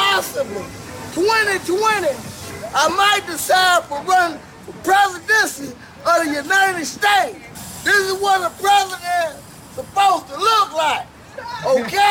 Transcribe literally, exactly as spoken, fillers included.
possibly twenty twenty, I might decide for running for presidency of the United States. This is what a president is supposed to look like, okay?